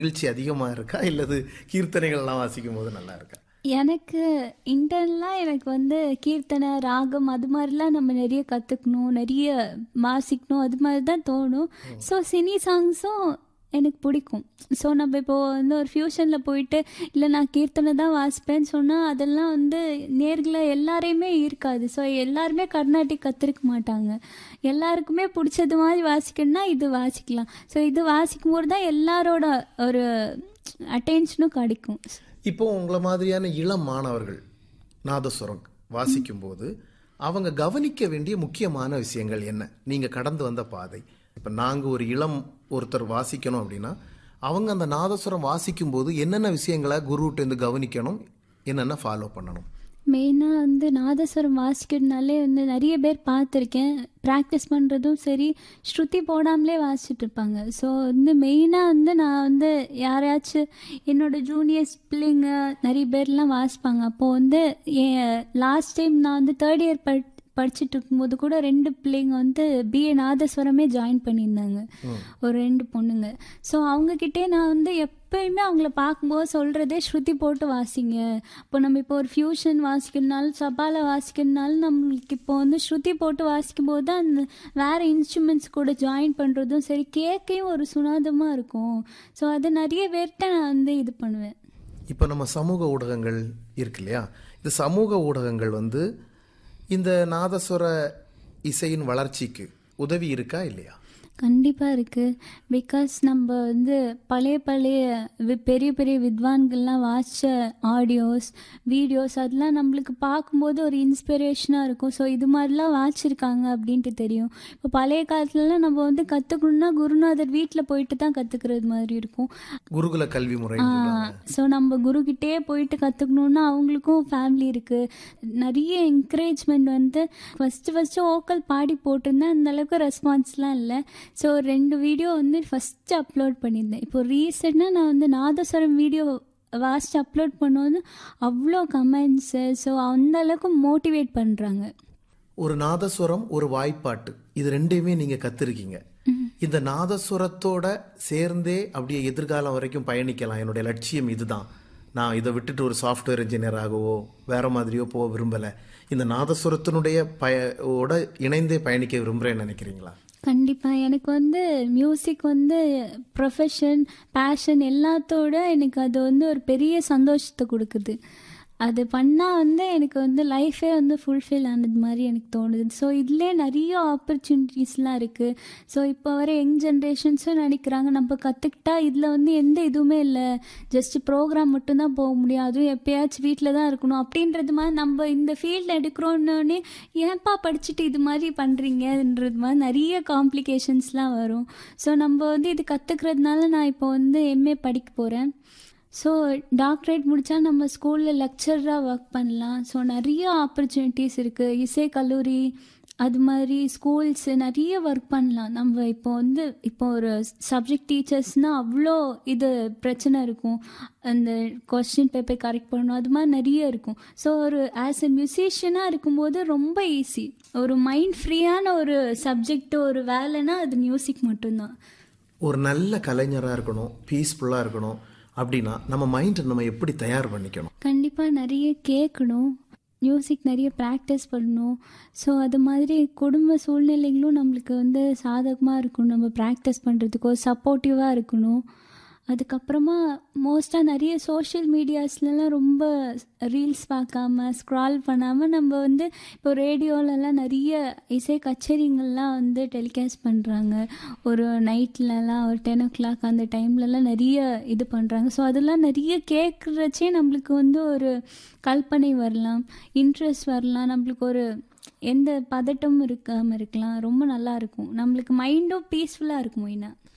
மகிழ்ச்சி அதிகமா இருக்கா? இல்லது கீர்த்தனைகள்லாம் வாசிக்கும் போது நல்லா இருக்கா? எனக்கு இன்டர்னலாக எனக்கு வந்து கீர்த்தனை ராகம் அது மாதிரிலாம் நம்ம நிறைய கற்றுக்கணும், நிறைய வாசிக்கணும், அது மாதிரி தான் தோணும். ஸோ சினி சாங்ஸும் எனக்கு பிடிக்கும். ஸோ நம்ம இப்போது வந்து ஒரு ஃப்யூஷனில் போயிட்டு இல்லை நான் கீர்த்தனை தான் வாசிப்பேன்னு சொன்னால் அதெல்லாம் வந்து நேர்களை எல்லாரையுமே இருக்காது. ஸோ எல்லாருமே கர்நாடிக் கற்றுருக்க மாட்டாங்க. எல்லாருக்குமே பிடிச்சது மாதிரி வாசிக்கணும்னா இது வாசிக்கலாம். ஸோ இது வாசிக்கும்போது தான் எல்லாரோட ஒரு அட்டென்ஷனும் கிடைக்கும். இப்போ உங்களை மாதிரியான இளம் மாணவர்கள் நாதஸ்வரம் வாசிக்கும்போது அவங்க கவனிக்க வேண்டிய முக்கியமான விஷயங்கள் என்ன? நீங்கள் கடந்து வந்த பாதை. இப்போ நாங்கள் ஒரு இளம் ஒருத்தர் வாசிக்கணும் அப்படின்னா அவங்க அந்த நாதஸ்வரம் வாசிக்கும்போது என்னென்ன விஷயங்களை குருகிட்டேருந்து கவனிக்கணும், என்னென்ன ஃபாலோ பண்ணணும்? மெயினாக வந்து நாதஸ்வரம் வாசிக்கிறதுனாலே வந்து நிறைய பேர் பார்த்துருக்கேன். ப்ராக்டிஸ் பண்ணுறதும் சரி, ஸ்ருதி போடாமலே வாசிச்சுட்டு இருப்பாங்க. ஸோ வந்து மெயினாக வந்து நான் வந்து யாராச்சும் என்னோடய ஜூனியர்ஸ் பிள்ளைங்க நிறைய பேர்லாம் வாசிப்பாங்க. அப்போது வந்து லாஸ்ட் டைம் நான் வந்து தேர்ட் இயர் படிச்சுட்டு இருக்கும்போது கூட 2 பிள்ளைங்க வந்து பிஏ நாதஸ்வரமே ஜாயின் பண்ணியிருந்தாங்க, ஒரு 2 பொண்ணுங்க. ஸோ அவங்கக்கிட்டே நான் வந்து எப்பயுமே அவங்கள பார்க்கும்போது சொல்கிறதே ஸ்ருதி போட்டு வாசிங்க. இப்போ நம்ம இப்போ ஒரு ஃப்யூஷன் வாசிக்கிறதுனாலும் சபாவில் வாசிக்கிறதுனாலும் நம்மளுக்கு இப்போ வந்து ஸ்ருதி போட்டு வாசிக்கும்போது தான் அந்த வேறு இன்ஸ்ட்ருமெண்ட்ஸ் கூட ஜாயின் பண்ணுறதும் சரி, கேட்கையும் ஒரு சுனாதமாக இருக்கும். ஸோ அது நிறைய பேர்கிட்ட நான் வந்து இது பண்ணுவேன். இப்போ நம்ம சமூக ஊடகங்கள் இருக்கு இல்லையா, இந்த சமூக ஊடகங்கள் வந்து இந்த நாதஸ்வர இசையின் வளர்ச்சிக்கு உதவி இருக்கா இல்லையா? கண்டிப்பாக இருக்குது. பிகாஸ் நம்ம வந்து பழைய பெரிய பெரிய வித்வான்கள்லாம் வாசித்த ஆடியோஸ் வீடியோஸ் அதெல்லாம் நம்மளுக்கு பார்க்கும்போது ஒரு இன்ஸ்பிரேஷனாக இருக்கும். ஸோ இது மாதிரிலாம் வாசிச்சிருக்காங்க அப்படின்ட்டு தெரியும். இப்போ பழைய காலத்துலலாம் நம்ம வந்து கற்றுக்கணுன்னா குருநாதர் வீட்டில் போயிட்டு தான் கற்றுக்கிறது மாதிரி இருக்கும். குருகுல கல்வி முறை. ஸோ நம்ம குருக்கிட்டே போயிட்டு கற்றுக்கணுன்னா அவங்களுக்கும் ஃபேமிலி இருக்குது. நிறைய என்கரேஜ்மெண்ட் வந்து ஃபஸ்ட்டு ஓக்கல் பாடி போட்டிருந்தேன், அந்தளவுக்கு ரெஸ்பான்ஸ்லாம் இல்லை. ஸோ 2 வீடியோ வந்து ஃபஸ்ட்டு அப்லோட் பண்ணியிருந்தேன். இப்போ ரீசெண்டாக நான் வந்து நாதஸ்வரம் வீடியோ வாசித்து அப்லோட் பண்ணும்போது அவ்வளோ கமெண்ட்ஸு. ஸோ அந்தளவுக்கு மோட்டிவேட் பண்ணுறாங்க. ஒரு நாதஸ்வரம் ஒரு வாய்ப்பாட்டு இது 2யுமே நீங்கள் கற்றுருக்கீங்க. இந்த நாதஸ்வரத்தோட சேர்ந்தே அப்படியே எதிர்காலம் வரைக்கும் பயணிக்கலாம், என்னுடைய லட்சியம் இதுதான், நான் இதை விட்டுட்டு ஒரு சாஃப்ட்வேர் இன்ஜினியராகவோ வேறு மாதிரியோ போக விரும்பலை, இந்த நாதஸ்வரத்தினுடைய இணைந்தே பயணிக்க விரும்புகிறேன்னு நினைக்கிறீங்களா? கண்டிப்பாக. எனக்கு வந்து மியூசிக் வந்து ப்ரொஃபஷன் பேஷன் எல்லாத்தோட எனக்கு அது வந்து ஒரு பெரிய சந்தோஷத்தை கொடுக்குது. அது பண்ணால் வந்து எனக்கு வந்து லைஃபே வந்து ஃபுல்ஃபில் ஆனது மாதிரி எனக்கு தோணுது. ஸோ இதிலே நிறைய ஆப்பர்ச்சுனிட்டிஸ்லாம் இருக்குது. ஸோ இப்போ வர யங் ஜென்ரேஷன்ஸும் நினைக்கிறாங்க நம்ம கற்றுக்கிட்டா இதில் வந்து எந்த இதுவுமே இல்லை, ஜஸ்ட்டு ப்ரோக்ராம் மட்டும்தான் போக முடியும், அதுவும் எப்போயாச்சும் வீட்டில் தான் இருக்கணும் அப்படின்றது மாதிரி நம்ம இந்த ஃபீல்டில் எடுக்கிறோன்னே ஏன்ப்பா படிச்சுட்டு இது மாதிரி பண்ணுறீங்கன்றது மாதிரி நிறைய காம்ப்ளிகேஷன்ஸ்லாம் வரும். ஸோ நம்ம வந்து இது கற்றுக்கிறதுனால நான் இப்போ வந்து எம்ஏ படிக்க போகிறேன். ஸோ டாக்டரேட் முடித்தா நம்ம ஸ்கூலில் லெக்சராக ஒர்க் பண்ணலாம். ஸோ நிறைய ஆப்பர்ச்சுனிட்டிஸ் இருக்குது. இசை கல்லூரி அது மாதிரி ஸ்கூல்ஸு நிறைய ஒர்க் பண்ணலாம். நம்ம இப்போ ஒரு சப்ஜெக்ட் டீச்சர்ஸ்னால் அவ்வளோ இது பிரச்சனை இருக்கும், அந்த கொஸ்டின் பேப்பர் கரெக்ட் பண்ணணும், அது மாதிரி நிறைய இருக்கும். ஸோ ஒரு ஆஸ் எ மியூசிஷியனாக இருக்கும்போது ரொம்ப ஈஸி. ஒரு மைண்ட் ஃப்ரீயான ஒரு சப்ஜெக்ட் ஒரு வேலைன்னா அது மியூசிக் மட்டும்தான். ஒரு நல்ல கலைஞராக இருக்கணும், பீஸ்ஃபுல்லாக இருக்கணும் அப்படின்னா நம்ம மைண்டை நம்ம எப்படி தயார் பண்ணிக்கணும்? கண்டிப்பாக நிறைய கேட்கணும், மியூசிக் நிறைய ப்ராக்டிஸ் பண்ணணும். ஸோ அது மாதிரி குடும்ப சூழ்நிலைகளும் நம்மளுக்கு வந்து சாதகமாக இருக்கணும், நம்ம ப்ராக்டிஸ் பண்ணுறதுக்கோ சப்போர்ட்டிவாக இருக்கணும். அதுக்கப்புறமா மோஸ்ட்டாக நிறைய சோஷியல் மீடியாஸ்லலாம் ரொம்ப ரீல்ஸ் பார்க்காம ஸ்க்ரால் பண்ணாமல் நம்ம வந்து இப்போ ரேடியோலலாம் நிறைய இசை கச்சேரிங்கள்லாம் வந்து டெலிகாஸ்ட் பண்ணுறாங்க. ஒரு நைட்லலாம் ஒரு 10 o'clock அந்த டைம்லலாம் நிறைய இது பண்ணுறாங்க. ஸோ அதெல்லாம் நிறைய கேட்குறச்சே நம்மளுக்கு வந்து ஒரு கல்பனை வரலாம், இன்ட்ரெஸ்ட் வரலாம், நம்மளுக்கு ஒரு எந்த பதட்டமும் இருக்காமல் இருக்கலாம். ரொம்ப நல்லாயிருக்கும், நம்மளுக்கு மைண்டும் பீஸ்ஃபுல்லாக இருக்கும் மெயினாக.